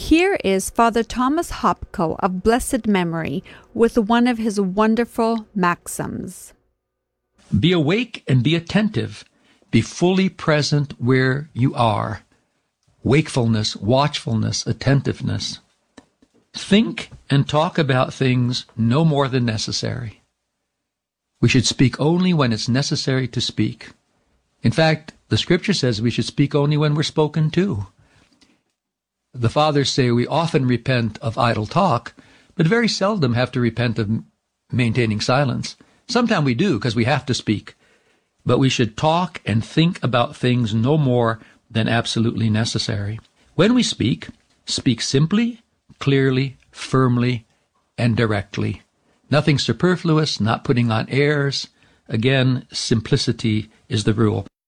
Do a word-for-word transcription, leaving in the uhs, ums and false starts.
Here is Father Thomas Hopko of blessed memory with one of his wonderful maxims. Be awake and be attentive. Be fully present where you are. Wakefulness, watchfulness, attentiveness. Think and talk about things no more than necessary. We should speak only when it's necessary to speak. In fact, the Scripture says we should speak only when we're spoken to. The fathers say we often repent of idle talk, but very seldom have to repent of maintaining silence. Sometimes we do because we have to speak. But we should talk and think about things no more than absolutely necessary. When we speak, speak simply, clearly, firmly, and directly. Nothing superfluous, not putting on airs. Again, simplicity is the rule.